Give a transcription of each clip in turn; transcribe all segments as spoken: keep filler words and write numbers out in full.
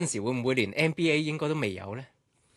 陣時會唔會連 N B A 應該都未有咧？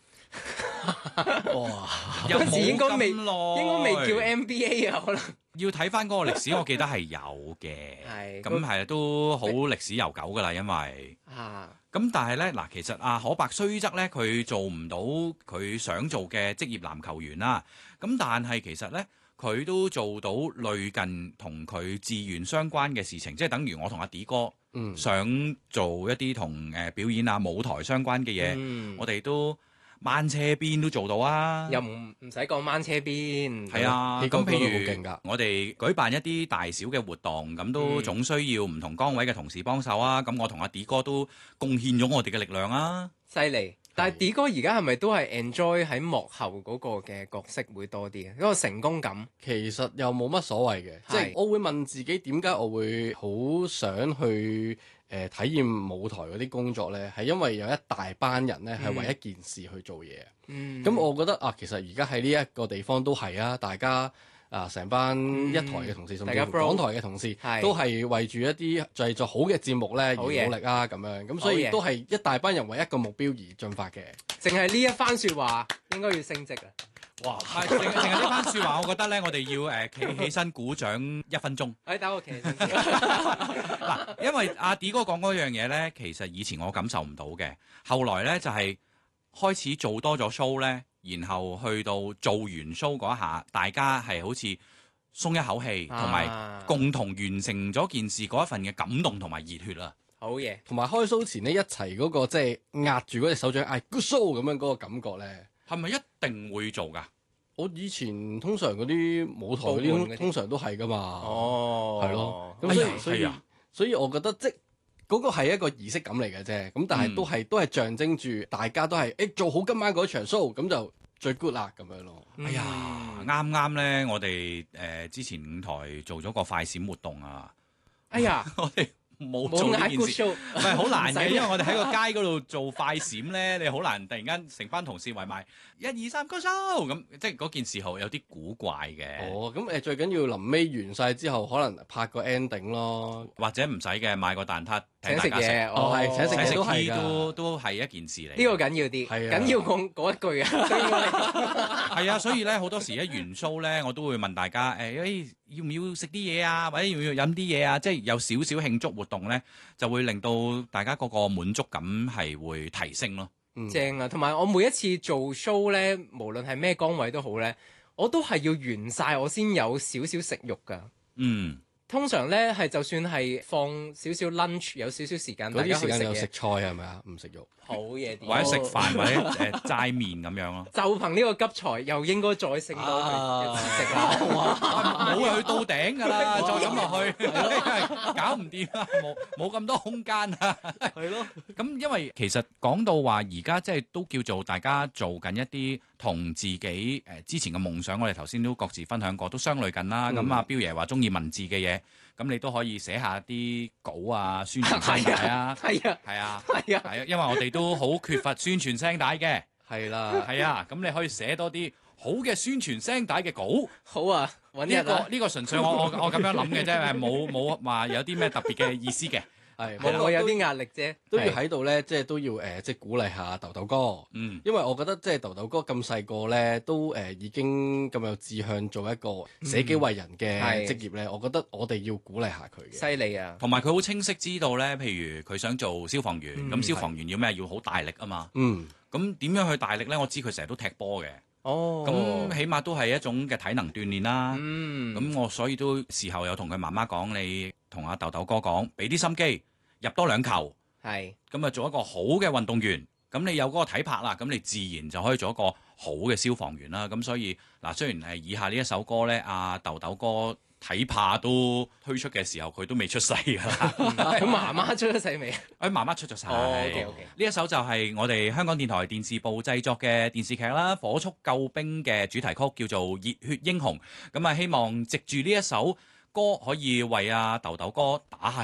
哇！ 嗰陣時應該未， 有冇咁耐應該未叫 N B A 啊，可能。 要睇翻嗰個歷史，我記得係有嘅。 係咁係都好歷史悠久噶啦，因為啊， 咁但係呢，嗱，其實阿可伯雖則呢，佢做唔到佢想做嘅職業籃球員啦。咁但係其實呢，佢都做到類近同佢志願相關嘅事情，即係等於我同阿 D 哥嗯想做一啲同誒表演啊舞台相關嘅嘢， 嗯我哋都掹車邊都做到啊！ 又唔唔使講掹車邊。 係啊， 呢個咁譬都好勁㗎如我哋舉辦一啲大小嘅活動，咁都嗯總需要唔同崗位嘅同事幫手啊！咁我同阿 D 哥都貢獻咗我哋嘅力量啊！ 犀利。但係 D 哥而家係咪都係 enjoy 喺幕後嗰個嘅角色會多啲啊？嗰個成功感。 其實又冇乜所謂嘅，即係我會問自己點解我會好想去誒、呃、體驗舞台嗰啲工作呢？係因為有一大班人呢係為一件事去做嘢。 嗯。 咁、我覺得啊，其實而家喺呢一個地方都係啊，大家啊成班一台嘅同事，甚大家至乎 bro 港台嘅同事， 係都係為住一啲製作好嘅節目呢而努好嘢力啊咁樣。咁所以好嘢都係一大班人為一個目標而進發嘅。 淨係呢一番説話應該要升職啊！ 哇！ 係淨淨係呢番説話，我覺得咧，我哋要誒企起身鼓掌一分鐘。 誒，等我企起身。 嗱，因為阿 D 哥講嗰樣嘢咧，其實以前我感受唔到嘅，後來咧就係、開始做多咗 show 咧，然後去到做完 show 嗰一下，大家係好似鬆一口氣，同埋、 啊共同完成咗件事嗰一份嘅感動同埋熱血啊！ 好嘢。 同埋開 show 前呢，一齊嗰、個即係壓住嗰隻手掌嗌 good show 咁樣嗰個感覺咧。 係咪一定會做㗎？ 我以前通常嗰啲舞台嗰部門嗰啲啲通常都係噶嘛， 哦， 係咯。咁哎呀所以所以係啊所以我覺得即嗰個係一個儀式感嚟嘅啫。咁但係嗯都係都係象徵住大家都係誒做好今晚嗰場 show，咁就最 good 啦咁樣咯。 哎呀，啱啱咧，我哋誒、呃、之前五台做咗個快閃活動啊， 哎呀， 我哋冇冇嗌做呢件 good 事。 show， 唔係好難嘅， 唔使因為我哋喺個街嗰度做快閃咧，你好難突然間成班同事圍埋一二三高手咁，即係嗰件事後有啲古怪嘅， 哦，咁誒最緊要臨尾完晒之後，可能拍個 ending 咯。 或者唔使嘅，買個蛋撻請食嘢， 哦係請食請食嘢都係 tea 㗎都都係一件事嚟。 呢個緊要啲， 係啊緊要講嗰一句啊。所以我哋係啊，所以咧好多時一完 show 咧，我都會問大家誒，誒、欸要唔要食啲嘢啊，或者要唔要飲啲嘢啊？即係有少少慶祝活動咧，就會令到大家嗰個滿足感係會提升咯。 嗯正啊，同埋我每一次做 show 咧，無論係咩崗位都好咧，我都係要完晒我先有少少食慾㗎。 嗯， 通常咧係就算係放少少 lunch，有少少時間大嗰啲時家去食嘢， 間有食菜係咪啊？唔食肉。 好嘢啲。 或者食飯或者誒齋麵咁樣咯。 就憑呢個急才，又應該再升多佢一次食啦。 冇去到頂㗎啦，再咁落去，搞唔掂啊！冇冇咁多空間啊！ 係咯。 咁因為其實講到話而家即係都叫做大家做緊一啲同自己誒、呃、之前嘅夢想，我哋頭先都各自分享過，都相類近啦。咁、 嗯阿彪爺話中意文字嘅嘢，咁你都可以寫下啲稿啊、宣傳聲帶啊， 係啊， 係啊， 係啊， 係啊，因為我哋都好缺乏宣傳聲帶嘅， 係啦。 係啊，咁你可以寫多啲好嘅宣傳聲帶嘅稿。 好啊，揾日啊， 呢一個呢個純粹我我我咁樣諗嘅啫，冇冇話有啲咩特別嘅意思嘅。 係， 我我有啲壓力啫。 都要喺度咧，即係都要誒、呃，即係鼓勵下豆豆哥。 嗯， 因為我覺得即係豆豆哥咁細個咧，都誒、呃、已經咁有志向做一個捨己為人嘅係職業咧，我覺得我哋要鼓勵下佢嘅。 犀利啊！ 同埋佢好清晰知道咧，譬如佢想做消防員，咁、 嗯消防員要咩？要好大力啊嘛。 嗯， 咁點樣去大力咧？我知佢成日都踢波嘅， 哦， 咁、起碼都係一種嘅體能鍛鍊啦。 嗯， 咁、我所以都事後有同佢媽媽講，你同阿豆豆哥講，俾啲心機，入多兩球。 係咁啊，做一個好嘅運動員，咁你有嗰個體魄啦，咁你自然就可以做一個好嘅消防員啦。咁所以嗱，雖然係以下呢一首歌呢，阿豆豆哥體魄都推出嘅時候，佢都未出世㗎啦。 佢媽媽出咗世未啊？ 佢媽媽出咗世。 哦，OK，OK 呢一首就係我哋香港電台電視部製作嘅電視劇啦，《火速救兵》嘅主題曲，叫做《熱血英雄》。咁啊，希望藉住呢一首歌可以為阿豆豆哥打下